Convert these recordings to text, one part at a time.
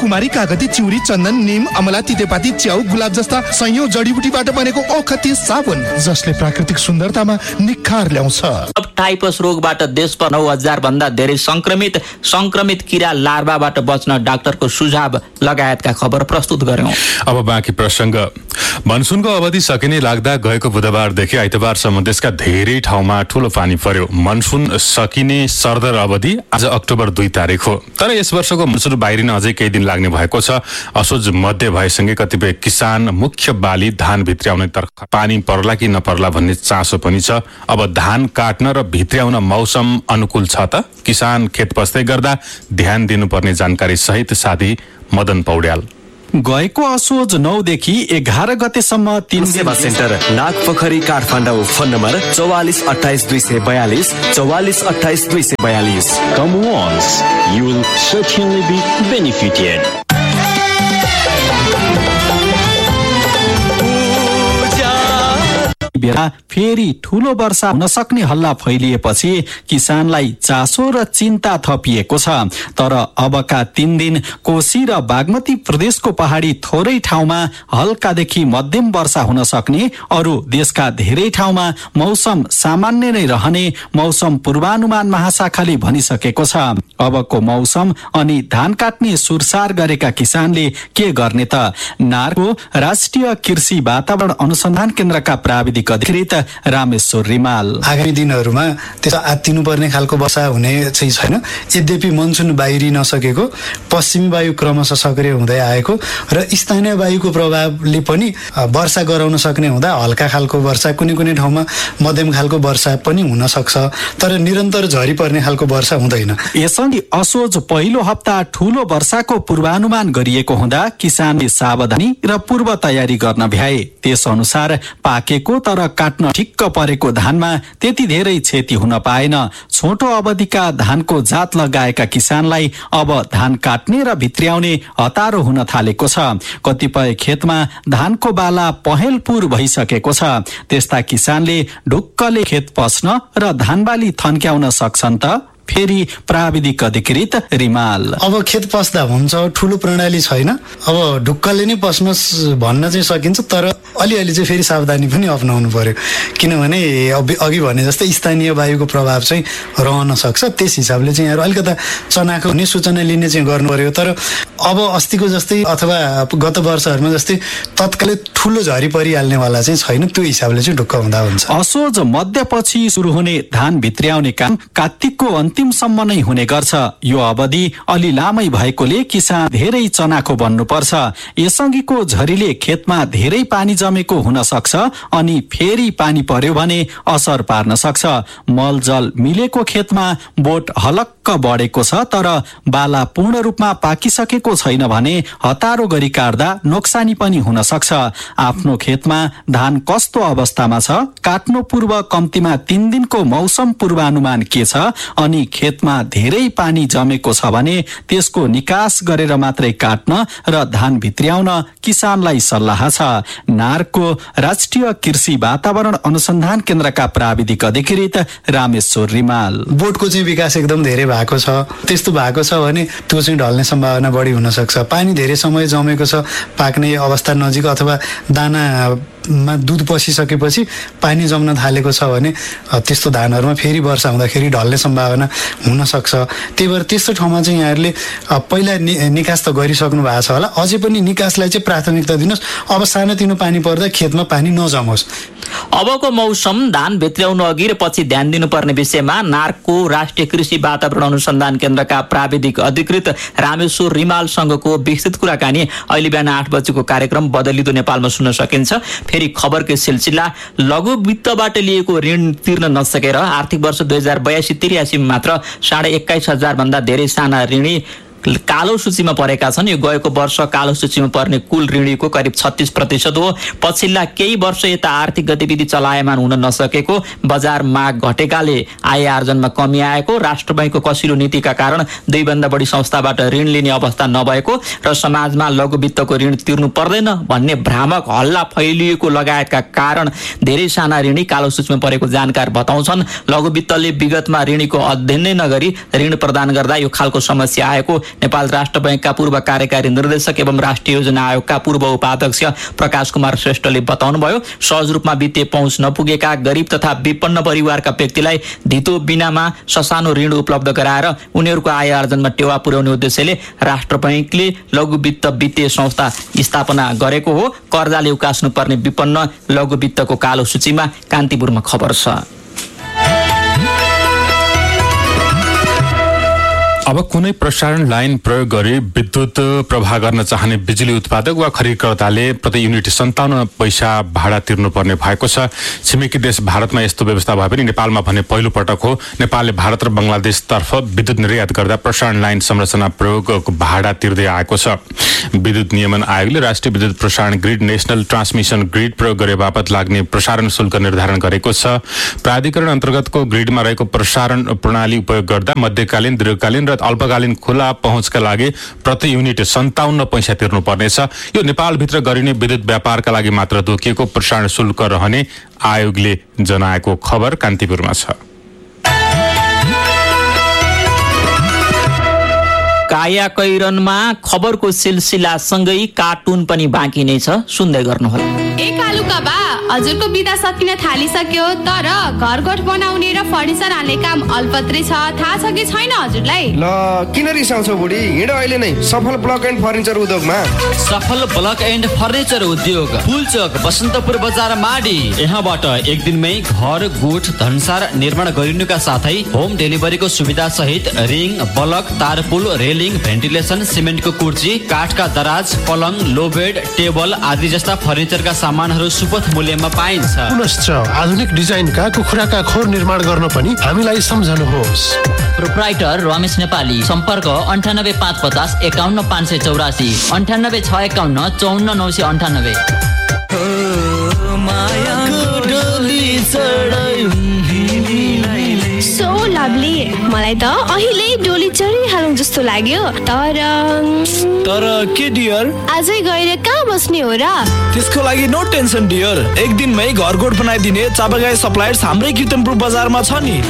कुमारी, कागती, चिउरी, चन्दन, नीम, अमला, तितेपाती, च्याउ, गुलाब जस्ता सयौं जडीबुटीबाट बनेको औषधि साबुन जसले प्राकृतिक सुन्दरतामा निखार ल्याउँछ। टाइफस रोगबाट देशभर 9,000 भन्दा धेरै संक्रमित किरा लार्वाबाट बच्न डाक्टरको सुझाव लगायतका खबर प्रस्तुत गर्यौं। अब बाँकी प्रसंग। मनसुनको अवधि सकिने लाग्दा गएको बुधबारदेखि आइतबारसम्म देशका धेरै ठाउँमा ठूलो पानी पर्यो। मनसुन सकिने सरदर अवधि आज अक्टोबर 2 तारिक हो। तर यस वर्षको मनसुन बाहिरिन अझै केही दिन लाग्ने भएको छ। असोज मध्य भएसँगै कतिपय किसान मुख्य बाली धान भित्र्याउने तर्फ पानी पर्ला कि नपर्ला भन्ने चासो पनि छ। अब धान काट्न र भित्र्याउन मौसम अनुकूल छ त? किसान खेत पस्दै गर्दा ध्यान दिनुपर्ने जानकारी सहित साथी मदन पौड्याल। गएको असोज 9 देखि 11 गतेसम्म 3 सेवा centre Nagpokhari Kathmandu. Phone number 44 28 242 44 28 242। Come once, you will certainly be benefited. बेला फेरि ठूलो वर्षा हुन सक्ने हल्ला फैलिएपछि किसानलाई चासो र चिन्ता थपिएको छ। तर अबका 3 दिन कोशी र बागमती प्रदेशको पहाडी थोरै ठाउँमा हल्कादेखि मध्यम वर्षा हुन सक्ने, अरू देशका धेरै ठाउँमा मौसम सामान्य नै रहने मौसम पूर्वानुमान महाशाखाले भनिसकेको छ। अबको मौसम अनि धान काट्ने सुरसार गरेका किसानले के गर्ने त? नारको राष्ट्रिय कृषि वातावरण अनुसन्धान केन्द्रका प्राविधिक अधिकृत रामेश्वर रिमाल। आगामी दिनहरूमा त्यस्तो आत्तिनुपर्ने खालको वर्षा हुने चाहिँ छैन। यद्यपि मनसुन बाहिरी नसकेको, पश्चिमी वायु क्रमशः सक्रिय हुँदै आएको र स्थानीय वायुको प्रभावले पनि वर्षा गराउन सक्ने हुँदा हल्का खालको वर्षा, कुनै कुनै ठाउँमा मध्यम खालको वर्षा पनि हुन सक्छ, तर निरन्तर झरी पर्ने खालको वर्षा हुँदैन। यसअघि असोज पहिलो हप्ता ठूलो वर्षाको पूर्वानुमान गरिएको हुँदा किसानले सावधानी र पूर्व तयारी गर्न भ्याए। त्यस अनुसार पाकेको तर काट्न ठिक्क परेको धानमा त्यति धेरै क्षति हुन पाएन। छोटो अवधिका धानको जात लगाएका किसानलाई अब धान काट्ने र भित्र्याउने हतारो हुन थालेको छ। कतिपय खेतमा धानको बाला पहेलपुर भइसकेको छ। त्यस्ता किसानले ढुक्कले खेत पस्न र धानबाली थन्क्याउन सक्छन् त? फेरि प्राविधिक अधिकृत रिमाल। अब खेत पस्दा हुन्छ, ठुलो प्रणाली छैन। अब ढुक्कले नै पस्न भन्न चाहिँ सकिन्छ, तर अलिअलि चाहिँ फेरि सावधानी पनि अप्नाउनु पर्यो। किनभने अघि भने जस्तै स्थानीय वायुको प्रभाव चाहिँ रहन सक्छ। त्यस हिसाबले चाहिँ यहाँहरू अलिकता चनाखो हुने सूचना लिने चाहिँ गर्नु पर्यो। तर अब अस्तिको जस्तै अथवा गत वर्षहरूमा जस्तै तत्कालै ठुलो झरी परिहाल्नेवाला चाहिँ छैन। त्यो हिसाबले चाहिँ ढुक्क हुँदा हुन्छ। असोज मध्यपछि सुरु हुने धान भित्र्याउने काम कार्तिकको अन्तिमसम्म नै हुने गर्छ। यो अवधि अलि लामै भएकोले किसान धेरै चनाखो बन्नुपर्छ। यसअघिको झरीले खेतमा धेरै पानी जमेको हुन सक्छ अनि फेरि पानी पर्यो भने असर पार्न सक्छ। मलजल मिलेको खेतमा बोट हलक्क बढेको छ, तर बाला पूर्ण रूपमा पाकिसकेको छैन भने हतारो गरी काट्दा नोक्सानी पनि हुन सक्छ। आफ्नो खेतमा धान कस्तो अवस्थामा छ, काट्नु पूर्व कम्तीमा 3 दिनको मौसम पूर्वानुमान के छ, अनि खेतमा धेरै पानी जमेको छ भने त्यसको निकास गरेर मात्रै काट्न र धान भित्र्याउन किसानलाई सल्लाह छ। नारको राष्ट्रिय कृषि वातावरण अनुसन्धान केन्द्रका प्राविधिक अधिकृत रामेश्वर रिमाल। बोटको चाहिँ विकास एकदम धेरै भएको छ। त्यस्तो भएको छ भने त्यो चाहिँ ढल्ने सम्भावना बढी हुन सक्छ। पानी धेरै समय जमेको छ, पाक्ने अवस्था नजिक अथवा दानामा दुध पसिसकेपछि पानी जम्न थालेको छ भने त्यस्तो धानहरूमा फेरि वर्षा हुँदाखेरि ढल्ने सम्भावना हुन सक्छ। त्यही भएर त्यस्तो ठाउँमा चाहिँ यहाँहरूले पहिला निकास त गरिसक्नु भएको छ होला, अझै पनि निकासलाई चाहिँ प्राथमिकता दिनुहोस्। अब सानोतिनो पानी पर्दा खेतमा पानी नजमोस्। अबको मौसम धान भित्र्याउनु अघि र पछि ध्यान दिनुपर्ने विषयमा नार्कको राष्ट्रिय कृषि वातावरण अनुसन्धान केन्द्रका प्राविधिक अधिकृत रामेश्वर रिमालसँगको विस्तृत कुराकानी अहिले बिहान 8 बजेको कार्यक्रम बदलिदो नेपालमा सुन्न सकिन्छ। फेरि खबरकै सिलसिला। लघु वित्तबाट लिएको ऋण तिर्न नसकेर आर्थिक वर्ष 2082-83 मात्र 21,500 भन्दा धेरै साना ऋणी कालो सूचीमा परेका छन्। यो गएको वर्ष कालो सूचीमा पर्ने कुल ऋणीको करिब 36% हो। पछिल्ला केही वर्ष यता आर्थिक गतिविधि चलायमान हुन नसकेको, बजार माग घटेकाले आय आर्जनमा कमी आएको, राष्ट्र बैंकको कसिलो नीतिका कारण 2 भन्दा बढी संस्थाबाट ऋण लिने अवस्था नभएको र समाजमा लघु वित्तको ऋण तिर्नु पर्दैन भन्ने भ्रामक हल्ला फैलिएको लगायतका कारण धेरै साना ऋणी कालो सूचीमा परेको जानकार बताउँछन्। लघु वित्तले विगतमा ऋणीको अध्ययन नै नगरी ऋण प्रदान गर्दा यो खालको समस्या आएको नेपाल राष्ट्र बैंकका पूर्व कार्यकारी निर्देशक एवं राष्ट्रिय योजना आयोगका पूर्व उपाध्यक्ष प्रकाश कुमार श्रेष्ठले बताउनुभयो। सहज रूपमा वित्तीय पहुँच नपुगेका गरिब तथा विपन्न परिवारका व्यक्तिलाई धितो बिनामा ससानो ऋण उपलब्ध गराएर उनीहरूको आय आर्जनमा टेवा पुर्याउने उद्देश्यले राष्ट्र बैंकले लघु वित्त वित्तीय संस्था स्थापना गरेको हो। कर्जाले उकास्नुपर्ने विपन्न लघु वित्तको कालो सूचीमा कान्तिपुरमा खबर छ। अब कुनै प्रसारण लाइन प्रयोग गरी विद्युत प्रवाह गर्न चाहने बिजुली उत्पादक वा खरिदकर्ताले प्रति युनिट 57 पैसा भाडा तिर्नुपर्ने भएको छ। छिमेकी देश भारतमा यस्तो व्यवस्था भए पनि नेपालमा भने पहिलो पटक हो। नेपालले भारत र बंगलादेशतर्फ विद्युत निर्यात गर्दा प्रसारण लाइन संरचना प्रयोगको भाडा तिर्दै आएको छ। विद्युत नियमन आयोगले राष्ट्रिय विद्युत प्रसारण ग्रिड नेशनल ट्रान्समिसन ग्रिड प्रयोग गरे बापत लाग्ने प्रसारण शुल्क निर्धारण गरेको छ। प्राधिकरण अन्तर्गतको ग्रिडमा रहेको प्रसारण प्रणाली उपयोग गर्दा मध्यकालीन, दीर्घकालीन र अल्पकालीन खुला पहुँचका लागि प्रति युनिट 57 पैसा तिर्नुपर्नेछ। यो नेपालभित्र गरिने विद्युत व्यापारका लागि मात्र तोकिएको प्रसारण शुल्क रहने आयोगले जनाएको खबर कान्तिपुरमा छ। काया कैरनमा खबरको सिलसिलासँगै कार्टुन पनि बाँकी नै छ, सुन्दै गर्नुहोला। एक आलुका बा हजुरको बिदा सकिन थालिसक्यो, तर घरगोठ बनाउने र फर्निचर हाल्ने काम अल्पत्रै छ, थाहा छ कि छैन हजुरलाई? ल किन रिसाउँछौ बुढी, हिँड अहिले नै सफल ब्लक एन्ड फर्निचर उद्योगमा। सफल ब्लक एन्ड फर्निचर उद्योग पुलचोक बसन्तपुर बजार माडी। यहाँबाट एक दिनमै घर गोठ धनसार निर्माण गरिनुका साथै होम डेलिभरीको सुविधा सहित रिङ, बलक, तारपुल, रेलिङ, भेन्टिलेसन, सिमेन्टको कुर्ची, काठका दराज, पलङ, लो बेड, टेबल आदि जस्ता फर्निचरका सामानहरू सुपथ मूल्यमा पाइन्छ। पुनश्च आधुनिक डिजाइनका कुखुराका खोर निर्माण गर्न पनि हामीलाई सम्झनुहोस्। प्रोप्राइटर रमेश नेपाली, सम्पर्क 98 550 51 584, 98 651 54 998। सो लभली, मलाई त अहिले डोली चढिहालौँ जस्तो लाग्यो, तर के डियर, आजै गएर कहाँ बस्ने हो र? त्यसको लागि नो टेन्सन डियर, एक दिनमै घरगोठ बनाइदिने चापागाई सप्लायर्स हाम्रै कीर्तनपुर बजारमा छ नि।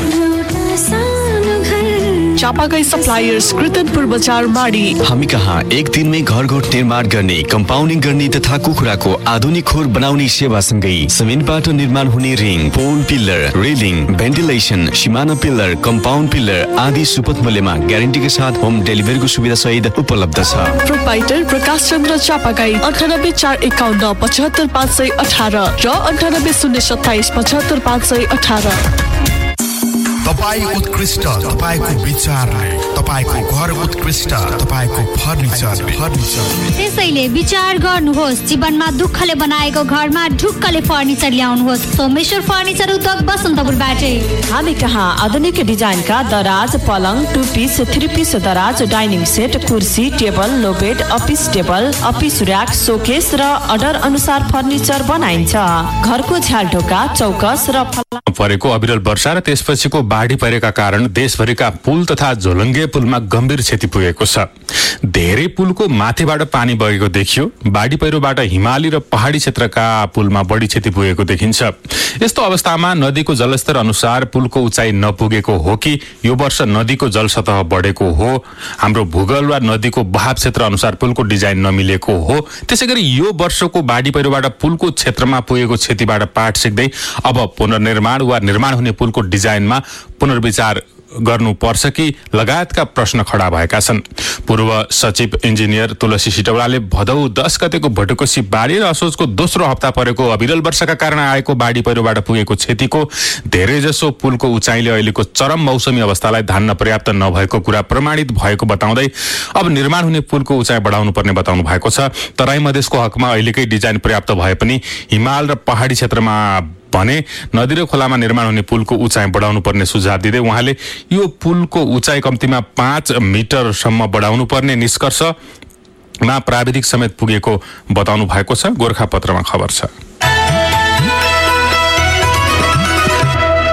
चापागाई सप्लायर्स कीर्तनपुर बजार माडी। हामी कहाँ एक दिनमै घरगोठ निर्माण गर्ने, कम्पाउन्डिङ गर्ने तथा कुखुराको आधुनिक खोर बनाउने सेवासँगै सिमेन्टबाट निर्माण हुने रिङ, पोल, पिल्लर, रेलिङ, भेन्टिलेसन, सिमाना पिल्लर, कम्पाउन्ड पिल्लर आदि सुपथ मूल्यमा ग्यारेन्टीका साथ होम डेलिभरीको सुविधा सहित उपलब्ध छ। प्रोप्राइटर प्रकाश चन्द्र चापागाई 98 451 75 518 र 98 027 75 518। तपाईँ उत्कृष्ट, तपाईँको विचारलाई, तपाईँको घर उत्कृष्ट, तपाईँको फर्निचर। त्यसैले विचार गर्नुहोस्, जीवनमा दुःखले बनाएको घरमा ढुक्कले फर्निचर ल्याउनुहोस्। सोमेश्वर फर्निचर उद्योग बसन्तपुरबाटै। हामी कहाँ आधुनिक डिजाइनका दराज, पलङ, 2 पिस, 3 पिस दराज, डाइनिङ सेट, कुर्सी, टेबल, लो bed, office table, office rack, showcase र अर्डर अनुसार फर्निचर बनाइन्छ। घरको झ्यालढोका, चौकस र परेको अविरल वर्षा र त्यसपछिको बाढी परेका कारण देशभरिका पुल तथा झोलङ्गे पुलमा गम्भीर क्षति पुगेको छ। धेरै पुलको माथिबाट पानी बगेको देखियो। बाढी पहिरोबाट हिमाली र पहाडी क्षेत्रका पुलमा बढी क्षति पुगेको देखिन्छ। यस्तो अवस्थामा नदीको जलस्तर अनुसार पुलको उचाइ नपुगेको हो कि यो वर्ष नदीको जलसतह बढेको हो, हाम्रो भूगोल वा नदीको बहाव क्षेत्र अनुसार पुलको डिजाइन नमिलेको हो। त्यसैगरी यो वर्षको बाढी पहिरोबाट पुलको क्षेत्रमा पुगेको क्षतिबाट पाठ सिक्दै अब पुनर्निर्माण वा निर्माण हुने पुलको डिजाइनमा पुनर्विचार गर्नुपर्छ कि लगायतका प्रश्न खडा भएका छन्। पूर्व सचिव इन्जिनियर तुलसी सिटौलाले भदौ 10 गतेको भटुकोसी बाढी र असोजको दोस्रो हप्ता परेको अविरल वर्षाका कारण आएको बाढी पहिरोबाट पुगेको क्षतिको धेरैजसो पुलको उचाइले अहिलेको चरम मौसमी अवस्थालाई धान्न पर्याप्त नभएको कुरा प्रमाणित भएको बताउँदै अब निर्माण हुने पुलको उचाइ बढाउनु पर्ने बताउनु भएको छ। तराई मधेसको हकमा अहिलेकै डिजाइन पर्याप्त भए पनि हिमाल र पहाडी क्षेत्रमा भने नदी र खोलामा निर्माण हुने पुलको उचाइ बढाउनु पर्ने सुझाव दिँदै उहाँले यो पुलको उचाइ कम्तीमा 5 मिटरसम्म बढाउनु पर्ने निष्कर्षमा प्राविधिक समेत पुगेको बताउनु भएको छ। गोरखापत्रमा खबर छ।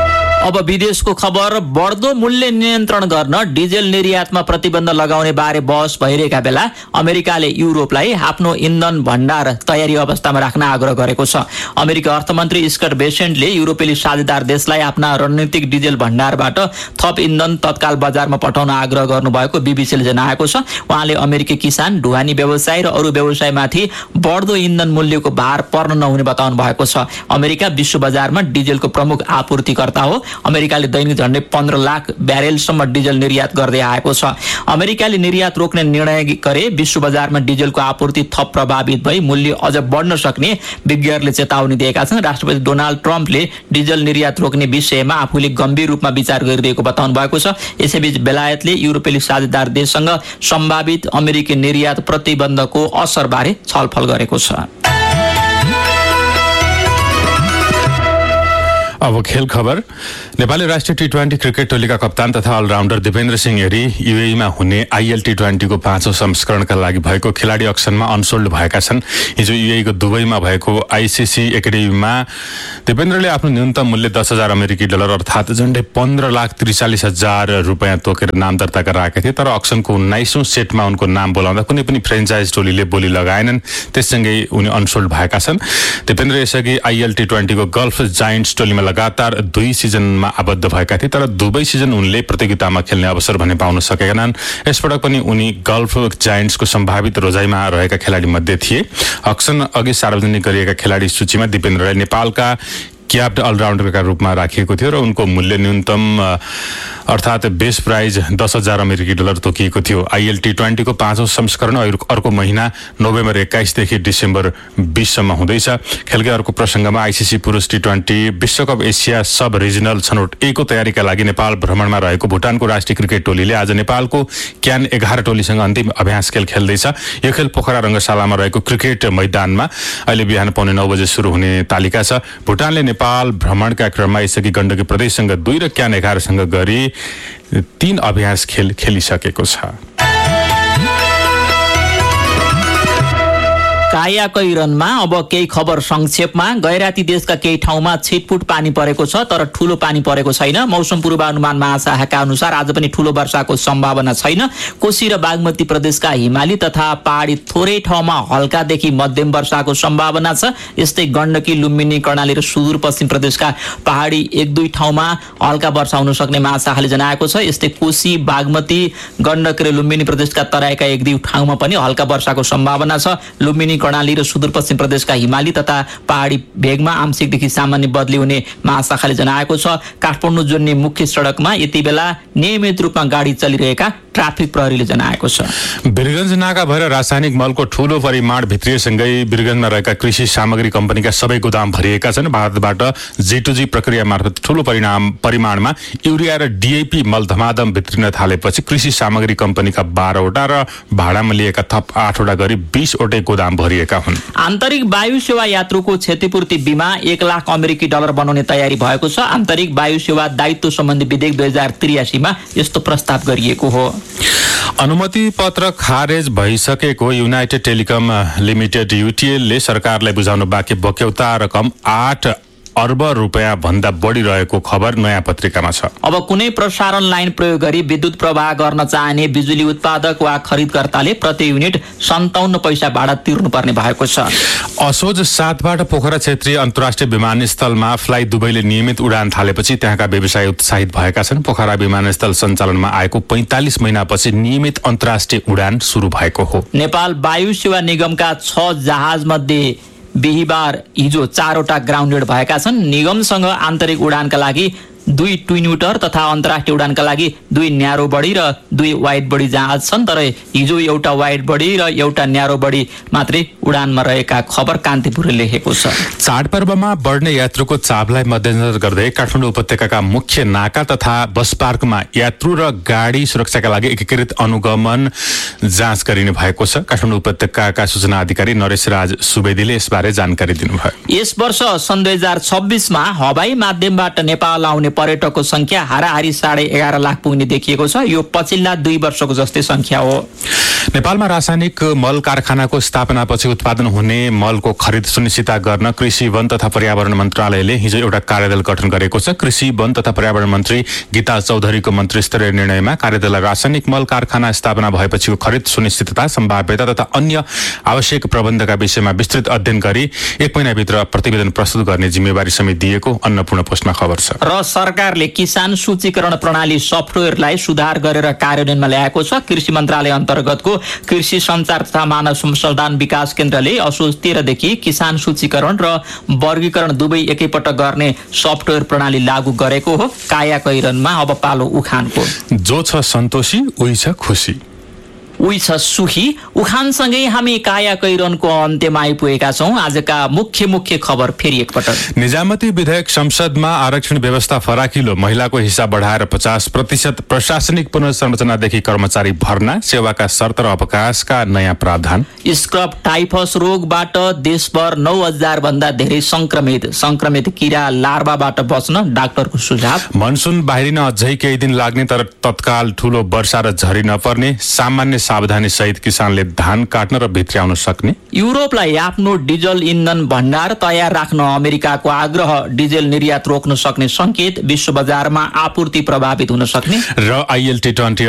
अब विदेशको खबर। बढ्दो मूल्य नियन्त्रण गर्न डिजेल निर्यातमा प्रतिबन्ध लगाउने बारे बहस भइरहेका बेला अमेरिकाले युरोपलाई आफ्नो इन्धन भण्डार तयारी अवस्थामा राख्न आग्रह गरेको छ। अमेरिकी अर्थमन्त्री स्कट बेसेन्टले युरोपेली साझेदार देशलाई आफ्ना रणनीतिक डिजेल भण्डारबाट थप इन्धन तत्काल बजारमा पठाउन आग्रह गर्नुभएको बीबीसीले जनाएको छ। उहाँले अमेरिकी किसान, ढुवानी व्यवसाय र अरू व्यवसायमाथि बढ्दो इन्धन मूल्यको भार पर्न नहुने बताउनु भएको छ। अमेरिका विश्व बजारमा डिजेलको प्रमुख आपूर्तिकर्ता हो। अमेरिकाले दैनिक झण्डै 15 लाख ब्यारेलसम्म डिजेल निर्यात गर्दै आएको छ। अमेरिकाले निर्यात रोक्ने निर्णय गरे विश्व बजारमा डिजेलको आपूर्ति थप प्रभावित भई मूल्य अझ बढ्न सक्ने विज्ञहरूले चेतावनी दिएका छन्। राष्ट्रपति डोनाल्ड ट्रम्पले डिजेल निर्यात रोक्ने विषयमा आफूले गम्भीर रूपमा विचार गरिरहेको बताउनु भएको छ। यसैबीच बेलायतले युरोपेली साझेदार देशसँग सम्भावित अमेरिकी निर्यात प्रतिबन्धको असरबारे छलफल गरेको छ। अब खेल खबर। नेपाली राष्ट्रिय टी20 क्रिकेट टोलीका कप्तान तथा अलराउन्डर दिपेन्द्र सिंह हेरी युएईमा हुने आईएल टी20 को 5औं संस्करणका लागि भएको खेलाडी अक्सनमा अनसोल्ड भएका छन्। हिजो युएईको दुबईमा भएको आईसीसी एकाडेमीमा दिपेन्द्रले आफ्नो न्यूनतम मूल्य $10,000 अमेरिकी डलर अर्थात् झण्डै 15,43,000 रुपियाँ तोकेर नाम दर्ता गराएका थिए। तर अक्सनको 19औं सेटमा उनको नाम बोलाउँदा कुनै पनि फ्रेन्चाइज टोलीले बोली लगाएनन्। त्यससँगै उनी अनसोल्ड भएका छन्। दिपेन्द्र यसअघि आईएल टी20 को गल्फ जायन्ट्स टोलीमा लगातार 2 सिजनमा आबद्ध भएका थिए। तर दुवै सिजन उनले प्रतियोगितामा खेल्ने अवसर भने पाउन सकेनन्। यसपटक पनि उनी गल्फ जायन्ट्सको सम्भावित रोजाइमा रहेका खेलाडी मध्ये थिए। अक्सन अघि सार्वजनिक गरिएका खेलाडी सूचीमा दिपेन्द्रलाई नेपालका क्याप्ड अलराउन्डरका रूपमा राखिएको थियो र उनको मूल्य न्यूनतम अर्थात् बेस प्राइज $10,000 अमेरिकी डलर तोकिएको थियो। आईएल टी20 को 5औं संस्करण अर्को महिना नोभेम्बर 21 देखि डिसेम्बर 20 सम्म हुँदैछ। खेलकै अर्को प्रसंगमा आईसीसी पुरुष टी20 विश्वकप एसिया सब रिजनल छनौट ए को तयारीका लागि नेपाल भ्रमणमा रहेको भुटानको राष्ट्रिय क्रिकेट टोलीले आज नेपालको क्यान 11 टोलीसँग अन्तिम अभ्यास खेल खेल्दैछ। यो खेल पोखरा रंगशालामा रहेको क्रिकेट मैदानमा अहिले बिहान 9:15 बजे सुरु हुने तालिका छ। भुटानले नेपाल भ्रमणका क्रममा यसअघि गण्डकी प्रदेशसँग 2 र क्यान 11 सँग गरी 3 अभ्यास खेल खेलिसकेको छ। कायाकैरनमा अब केही खबर संक्षेपमा। गैराती देशका केही ठाउँमा छिटपुट पानी परेको छ तर ठूलो पानी परेको छैन। मौसम पूर्वानुमान महाशाखाका अनुसार आज पनि ठूलो वर्षाको सम्भावना छैन। कोशी र बागमती प्रदेशका हिमाली तथा पहाडी थोरै ठाउँमा हल्कादेखि मध्यम वर्षाको सम्भावना छ। यस्तै गण्डकी, लुम्बिनी, कर्णाली र सुदूरपश्चिम प्रदेशका पहाडी 1-2 ठाउँमा हल्का वर्षा हुन सक्ने महाशाखाले जनाएको छ। यस्तै कोशी, बागमती, गण्डकी र लुम्बिनी प्रदेशका तराईका 1-2 ठाउँमा पनि हल्का वर्षाको सम्भावना छ। लुम्बिनी, कर्णाली र सुदूरपश्चिम प्रदेशका हिमाली तथा पहाडी भेगमा आंशिकदेखि सामान्य बदली हुने महाशाखाले जनाएको छ। काठमाडौँ जोड्ने मुख्य सडकमा यति बेला नियमित रूपमा गाडी चलिरहेका ट्राफिक प्रहरीले जनाएको छ। वीरगञ्ज नाका भएर रासायनिक मलको ठूलो परिमाण भित्रिएसँगै वीरगञ्जमा रहेका कृषि सामग्री कम्पनीका सबै गोदाम भरिएका छन्। भारतबाट G2G प्रक्रिया मार्फत ठूलो परिमाणमा युरिया र डीएपी मल धमाधम भित्रिन थालेपछि कृषि सामग्री कम्पनीका 12वटा र भाडामा लिएका थप 8वटा गरी 20वटै गोदाम भरिएका हुन्। आन्तरिक वायु सेवा यात्रुको क्षतिपूर्ति बीमा $1 लाख अमेरिकी डलर बनाउने तयारी भएको छ। आन्तरिक वायु सेवा दायित्व सम्बन्धी विधेयक 2083 मा यस्तो प्रस्ताव गरिएको हो। अनुमति पत्र खारेज भइसकेको युनाइटेड टेलिकम लिमिटेड युटिएलले सरकारलाई बुझाउन बाँकी बक्यौता रकम 8 अर्ब रुपियाँ भन्दा बढी रहेको खबर नयाँ पत्रिकामा छ। अब कुनै प्रसारण लाइन प्रयोग गरी विद्युत प्रवाह गर्न चाहने बिजुली उत्पादक वा खरिदकर्ताले प्रति युनिट 57 पैसा भाडा तिर्नुपर्ने भएको छ। असोज 7 बाट पोखरा क्षेत्रीय अन्तर्राष्ट्रिय विमानस्थलमा फ्लाइ दुबईले नियमित उडान थालेपछि त्यहाँका व्यवसायी उत्साहित भएका छन्। पोखरा विमानस्थल सञ्चालनमा आएको 45 महिनापछि नियमित अन्तर्राष्ट्रिय उडान सुरु भएको हो। नेपाल वायु सेवा निगमका 6 जहाज मध्ये बिहिबार हिजो 4वटा ग्राउन्डेड भएका छन्। निगमसँग आन्तरिक उडानका लागि 2 ट्विन विटर तथा अन्तर्राष्ट्रिय उडानका लागि 2 न्यारो बडी र 2 वाइड बडी जहाज छन्। तर हिजो एउटा वाइड बडी र एउटा न्यारो बडी मात्रै उडानमा रहेका खबर कान्तिपुरले लेखेको छ। चाडपर्वमा बढ्ने यात्रुको चापलाई मध्यनजर गर्दै काठमाडौँ उपत्यकाका मुख्य नाका तथा बस पार्कमा यात्रु र गाडी सुरक्षाका लागि एकीकृत अनुगमन जाँच गरिने भएको छ। काठमाडौँ उपत्यकाका सूचना अधिकारी नरेश राज सुवेदीले यसबारे जानकारी दिनुभयो। यस वर्ष सन् 2026 मा हवाई माध्यमबाट नेपाल आउने पर्यटकको संख्या हाराहारी 11.5 लाख पुग्ने देखिएको छ। यो पछिल्ला 2 वर्षको जस्तै संख्या हो। नेपालमा रासायनिक मल कारखानाको स्थापनापछि उत्पादन हुने मलको खरिद सुनिश्चित गर्न कृषि वन तथा पर्यावरण मन्त्रालयले हिजो एउटा कार्यदल गठन गरेको छ। कृषि वन तथा पर्यावरण मन्त्री गीता चौधरीको मन्त्रीस्तरीय निर्णयमा कार्यदललाई रासायनिक मल कारखाना स्थापना भएपछिको खरिद सुनिश्चितता, सम्भाव्यता तथा अन्य आवश्यक प्रबन्धका विषयमा विस्तृत अध्ययन गरी 1 महिनाभित्र प्रतिवेदन प्रस्तुत गर्ने जिम्मेवारी समेत दिएको अन्नपूर्ण पोस्टमा खबर छ। र सरकारले किसान सूचीकरण प्रणाली सफ्टवेयरलाई सुधार गरेर कार्यान्वयनमा ल्याएको छ। कृषि मन्त्रालय अन्तर्गतको कृषि सञ्चार तथा मानव संसाधन विकास केन्द्रले असोज 13 देखि किसान सूचीकरण र वर्गीकरण दुवै एकैपटक गर्ने सफ्टवेयर प्रणाली लागू गरेको हो। काया कैरनमा अब पालो उखानको। जो छ सन्तोषी उही छ खुसी, उही छ सुखी। उखानसँगै हामी काया कैरनको अन्त्यमा आइपुगेका छौं। आजका मुख्य खबर फेरि एकपटक। निजामती विधेयक संसदमा आरक्षण व्यवस्था फराकिलो, महिलाको हिस्सा बढाएर 50%, प्रशासनिक पुनर्संरचनादेखि कर्मचारी भर्ना, सेवाका शर्त र अवकाशका नयाँ प्रावधान, स्क्रब टाइफस रोगबाट देशभर 9,000 भन्दा धेरै संक्रमित किरा लार्वाबाट बच्न डाक्टरको सुझाव, मनसुन बाहिरिन अझै केही दिन लाग्ने तर तत्काल ठूलो वर्षा र झरी नपर्ने, सामान्य सावधानी सहित किसानले धान काट्न र भित्र्याउन सक्ने, युरोपलाई आफ्नो डिजल इन्धन भण्डार तयार राख्न अमेरिकाको आग्रह, डिजेल निर्यात रोक्न सक्ने संकेत, विश्व बजारमा आपूर्ति प्रभावित हुन सक्ने र IL T20